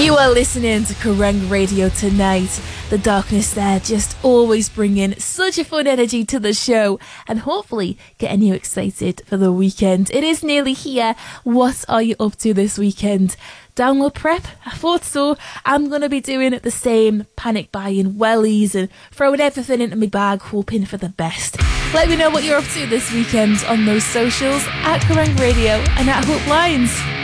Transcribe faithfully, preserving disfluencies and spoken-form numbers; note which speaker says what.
Speaker 1: You are listening to Kerrang Radio tonight. The darkness there just always bringing such a fun energy to the show and hopefully getting you excited for the weekend. It is nearly here. What are you up to this weekend? Download prep? I thought so. I'm going to be doing the same, panic buying wellies and throwing everything into my bag, hoping for the best. Let me know what you're up to this weekend on those socials at Kerrang Radio and at Hope Lines.